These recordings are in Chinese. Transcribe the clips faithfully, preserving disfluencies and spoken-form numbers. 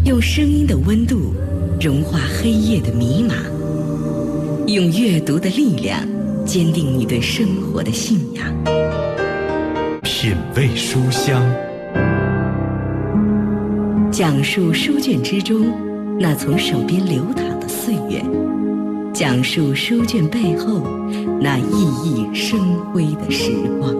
用声音的温度融化黑夜的迷茫，用阅读的力量坚定你对生活的信仰。 品味书香， 讲述书卷之中那从手边流淌的岁月，讲述书卷背后那熠熠生辉的时光。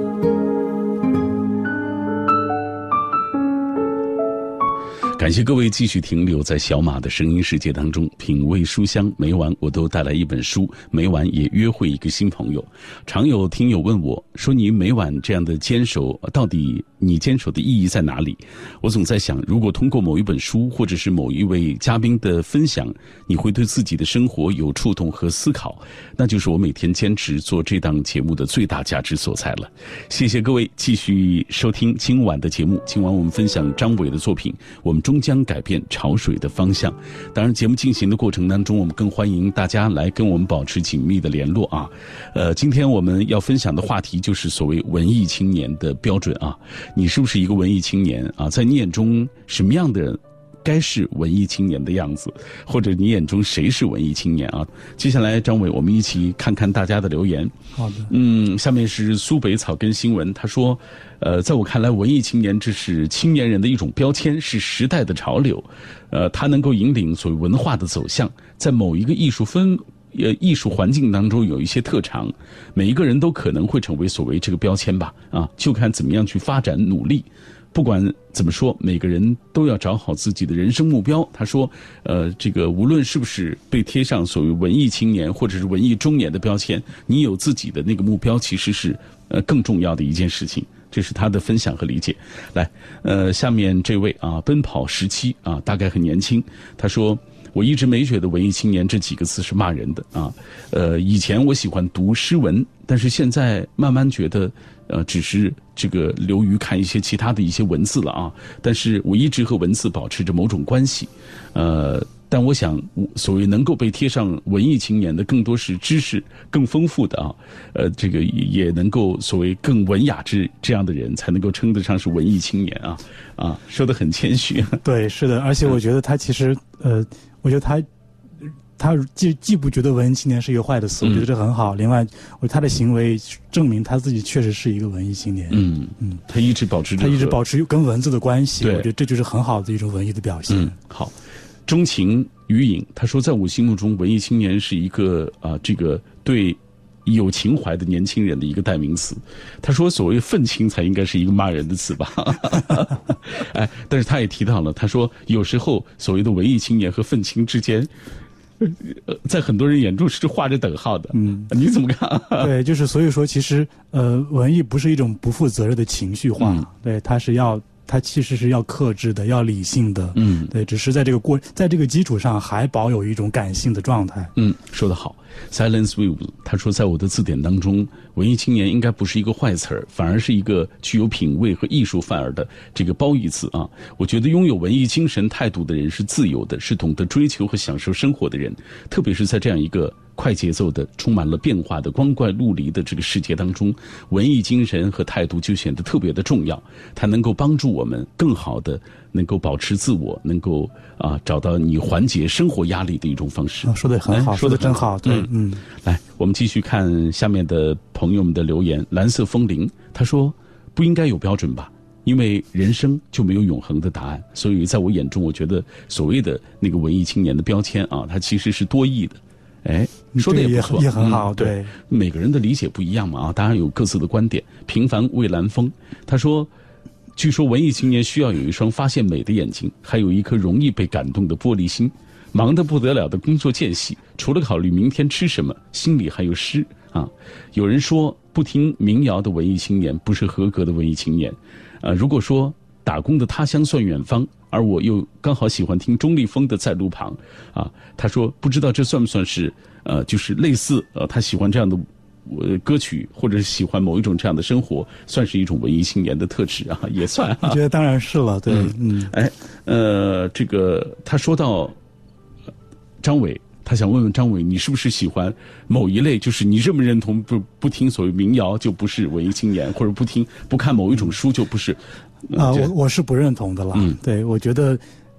感谢各位继续停留在小马的声音世界当中，品味书香，每晚我都带来一本书，每晚也约会一个新朋友。常有听友问我说，你每晚这样的坚守，到底你坚守的意义在哪里？我总在想，如果通过某一本书或者是某一位嘉宾的分享，你会对自己的生活有触动和思考，那就是我每天坚持做这档节目的最大价值所在了。谢谢各位继续收听今晚的节目。今晚我们分享张伟的作品，我们终将改变潮水的方向。当然节目进行的过程当中，我们更欢迎大家来跟我们保持紧密的联络啊。呃，今天我们要分享的话题就是所谓文艺青年的标准啊。你是不是一个文艺青年啊？在你眼中什么样的人该是文艺青年的样子，或者你眼中谁是文艺青年啊？接下来张伟，我们一起看看大家的留言。 好的。 嗯，下面是苏北草根新闻，他说呃，在我看来，文艺青年这是青年人的一种标签，是时代的潮流。呃，它能够引领所谓文化的走向，在某一个艺术分呃艺术环境当中有一些特长，每一个人都可能会成为所谓这个标签吧。啊，就看怎么样去发展努力。不管怎么说，每个人都要找好自己的人生目标。他说，呃，这个无论是不是被贴上所谓文艺青年或者是文艺中年的标签，你有自己的那个目标，其实是呃更重要的一件事情。这是他的分享和理解。来，呃，下面这位啊，奔跑时期啊，大概很年轻。他说，我一直没觉得文艺青年这几个字是骂人的啊。呃，以前我喜欢读诗文，但是现在慢慢觉得，呃，只是这个流于看一些其他的一些文字了啊。但是我一直和文字保持着某种关系，呃。但我想，所谓能够被贴上文艺青年的，更多是知识更丰富的啊，呃，这个也能够所谓更文雅之这样的人，才能够称得上是文艺青年啊啊，说得很谦虚。 对，是的，而且我觉得他其实，呃，我觉得他。他既既不觉得文艺青年是一个坏的词，我觉得这很好。嗯、另外，我他的行为证明他自己确实是一个文艺青年。嗯嗯，他一直保持着， 他一直保持跟文字的关系。 对， 我觉得这就是很好的一种文艺的表现。 嗯，好。钟情余影他说，在我心目中，文艺青年是一个啊、呃，这个对有情怀的年轻人的一个代名词。他说，所谓愤青才应该是一个骂人的词吧？哎，但是他也提到了，他说有时候所谓的文艺青年和愤青之间。在很多人眼中是画着等号的，嗯，你怎么看？ 对，就是所以说，其实呃，文艺不是一种不负责任的情绪化，嗯、对，它是要，它其实是要克制的，要理性的，嗯，对，只是在这个过，在这个基础上还保有一种感性的状态。 嗯，说得好。Silence Wave 他说，在我的字典当中，文艺青年应该不是一个坏词儿，反而是一个具有品味和艺术范儿的这个褒义词啊。我觉得拥有文艺精神态度的人是自由的，是懂得追求和享受生活的人，特别是在这样一个快节奏的、充满了变化的、光怪陆离的这个世界当中，文艺精神和态度就显得特别的重要。它能够帮助我们更好的能够保持自我，能够啊找到你缓解生活压力的一种方式。 哦、说得很好，说得真好。对， 嗯，来，我们继续看下面的朋友们的留言。蓝色风铃他说，不应该有标准吧，因为人生就没有永恒的答案。所以在我眼中，我觉得所谓的那个文艺青年的标签啊，它其实是多义的。哎，说的也不错， 也很好。 嗯、对, 对，每个人的理解不一样嘛啊，当然有各自的观点。平凡蔚蓝风他说，据说文艺青年需要有一双发现美的眼睛，还有一颗容易被感动的玻璃心。忙得不得了的工作间隙，除了考虑明天吃什么，心里还有诗啊。有人说，不听民谣的文艺青年不是合格的文艺青年。呃，如果说打工的他乡算远方，而我又刚好喜欢听钟立风的在路旁，啊，他说不知道这算不算是呃，就是类似呃，他喜欢这样的。呃，歌曲或者喜欢某一种这样的生活，算是一种文艺青年的特质啊，也算、啊。 我觉得当然是了，对，嗯， 嗯哎，呃，这个他说到张伟，他想问问张伟，你是不是喜欢某一类？就是你认不认同不不听所谓民谣就不是文艺青年，或者不听不看某一种书就不是？ 啊、呃，我我是不认同的啦。嗯，对，我觉得。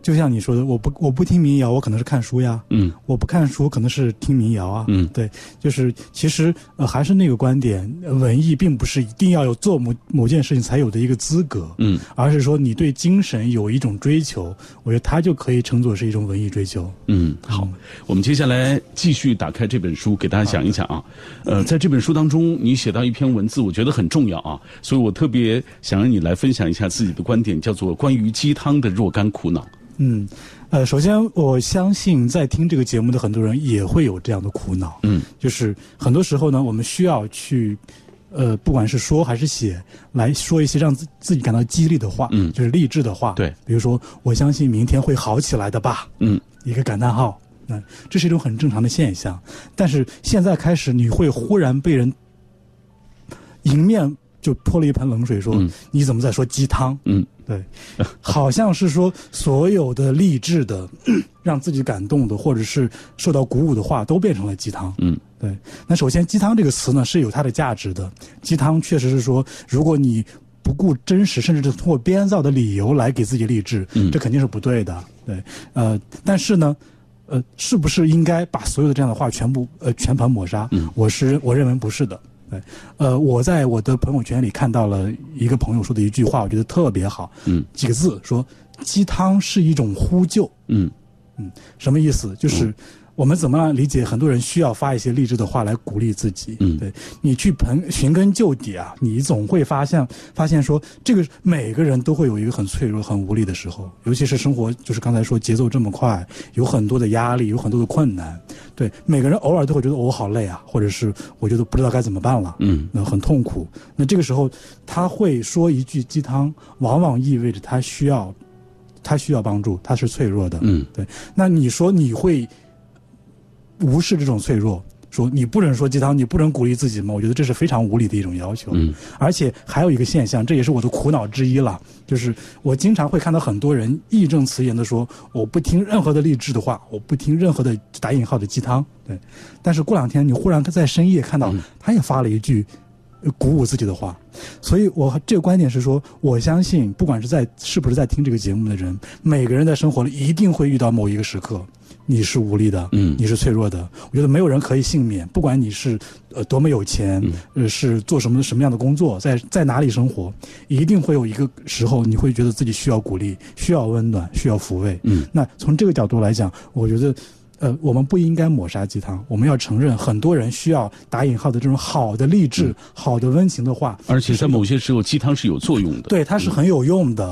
就像你说的，我不我不听民谣，我可能是看书呀， 嗯， 我不看书可能是听民谣啊， 嗯， 对，就是其实呃还是那个观点，文艺并不是一定要有做某某件事情才有的一个资格， 嗯， 而是说你对精神有一种追求，我觉得它就可以称作是一种文艺追求。 嗯，好，我们接下来继续打开这本书，给大家讲一讲啊，呃，在这本书当中，你写到一篇文字，我觉得很重要啊，所以我特别想让你来分享一下自己的观点，叫做关于鸡汤的若干苦恼。 嗯，呃，首先我相信在听这个节目的很多人也会有这样的苦恼， 嗯， 就是很多时候呢，我们需要去，呃，不管是说还是写，来说一些让自自己感到激励的话， 嗯， 就是励志的话， 对， 比如说我相信明天会好起来的吧， 嗯， 一个感叹号，那、呃、这是一种很正常的现象，但是现在开始你会忽然被人迎面就泼了一盆冷水说，嗯，你怎么在说鸡汤？嗯。对，好像是说所有的励志的、让自己感动的，或者是受到鼓舞的话，都变成了鸡汤。嗯，对。那首先，鸡汤这个词呢是有它的价值的。鸡汤确实是说，如果你不顾真实，甚至是通过编造的理由来给自己励志，嗯，这肯定是不对的。对，呃，但是呢，呃，是不是应该把所有的这样的话全部呃全盘抹杀？嗯，我是我认为不是的。对，呃，我在我的朋友圈里看到了一个朋友说的一句话，我觉得特别好。嗯，几个字说，鸡汤是一种呼救。嗯嗯，什么意思？就是我们怎么样理解？很多人需要发一些励志的话来鼓励自己。嗯，对，你去盆寻根究底啊，你总会发现发现说，这个每个人都会有一个很脆弱、很无力的时候，尤其是生活，就是刚才说节奏这么快，有很多的压力，有很多的困难。对，每个人偶尔都会觉得我、哦、好累啊，或者是我觉得不知道该怎么办了，嗯，那很痛苦。那这个时候他会说一句鸡汤，往往意味着他需要，他需要帮助，他是脆弱的，嗯，对。那你说你会无视这种脆弱，说你不能说鸡汤，你不能鼓励自己吗？我觉得这是非常无理的一种要求。嗯，而且还有一个现象，这也是我的苦恼之一了，就是我经常会看到很多人义正辞严的说，我不听任何的励志的话，我不听任何的打引号的鸡汤。对，但是过两天你忽然在深夜看到他也发了一句鼓舞自己的话，所以我这个观点是说，我相信不管是在是不是在听这个节目的人，每个人在生活里一定会遇到某一个时刻，你是无力的，嗯，你是脆弱的。我觉得没有人可以幸免，不管你是呃多么有钱，呃是做什么什么样的工作，在在哪里生活，一定会有一个时候你会觉得自己需要鼓励，需要温暖，需要抚慰。嗯，那从这个角度来讲，我觉得呃，我们不应该抹杀鸡汤，我们要承认很多人需要打引号的这种好的励志、嗯、好的温情的话， 而且在某些时候鸡汤是有作用的， 对，它是很有用的。